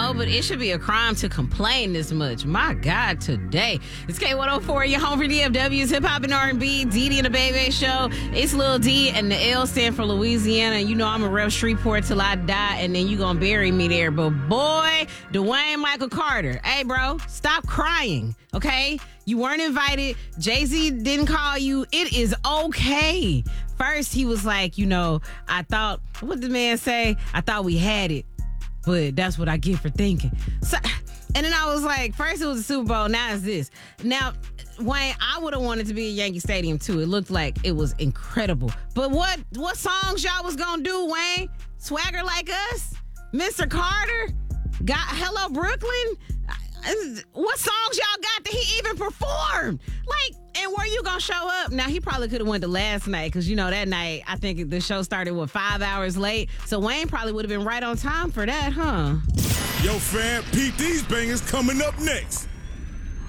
know, but it should be a crime to complain this much. My God, today. It's K104, your home for DFW's Hip Hop and R&B, Dee and the Baby Show. It's Lil D, and the L stand for Louisiana. You know I'm a rep Shreveport till I die, and then you gonna bury me there. But boy, Dwayne Michael Carter, hey, bro, stop crying, okay? You weren't invited. Jay-Z didn't call you. It is okay. First, he was like, I thought, what did the man say? I thought we had it, but that's what I get for thinking. So, and then I was like, first it was the Super Bowl, now it's this. Now, Wayne, I would have wanted to be at Yankee Stadium too. It looked like it was incredible. But what songs y'all was gonna do, Wayne? Swagger Like Us? Mr. Carter? Got Hello Brooklyn? What songs y'all got that he even performed? And where you gonna show up? Now, he probably could have went to last night because, that night, I think the show started, 5 hours late? So Wayne probably would have been right on time for that, huh? Yo, fam, peep these bangers coming up next.